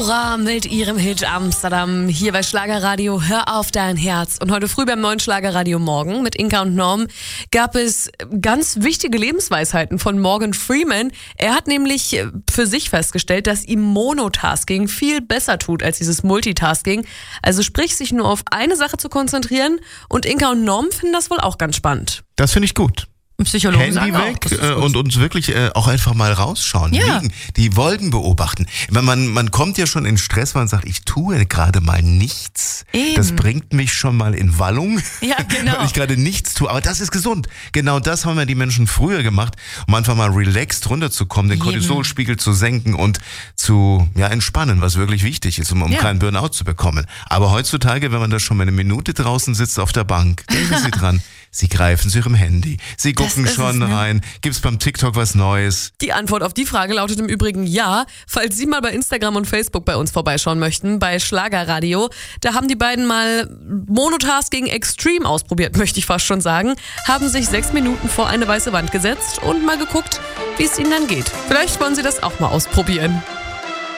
Nora mit ihrem Hit Amsterdam hier bei Schlagerradio Hör auf dein Herz. Und heute früh beim neuen Schlagerradio Morgen mit Inka und Norm gab es ganz wichtige Lebensweisheiten von Morgan Freeman. Er hat nämlich für sich festgestellt, dass ihm Monotasking viel besser tut als dieses Multitasking. Also sprich, sich nur auf eine Sache zu konzentrieren. Und Inka und Norm finden das wohl auch ganz spannend. Das finde ich gut. Psychologen Handy sagen weg auch, und uns wirklich auch einfach mal rausschauen, liegen, die Wolken beobachten. Man kommt ja schon in Stress, man sagt, ich tue gerade mal nichts. Eben. Das bringt mich schon mal in Wallung, Ja, genau. weil ich gerade nichts tue. Aber das ist gesund. Genau das haben ja die Menschen früher gemacht, um einfach mal relaxed runterzukommen, den Cortisolspiegel zu senken und zu entspannen, was wirklich wichtig ist, um keinen Burnout zu bekommen. Aber heutzutage, wenn man da schon mal eine Minute draußen sitzt auf der Bank, denken Sie dran, Sie greifen zu Ihrem Handy, Sie gucken schon rein. Gibt's beim TikTok was Neues? Die Antwort auf die Frage lautet im Übrigen ja. Falls Sie mal bei Instagram und Facebook bei uns vorbeischauen möchten, bei Schlagerradio, da haben die beiden mal Monotasking Extreme ausprobiert, möchte ich fast schon sagen, haben sich 6 Minuten vor eine weiße Wand gesetzt und mal geguckt, wie es ihnen dann geht. Vielleicht wollen Sie das auch mal ausprobieren.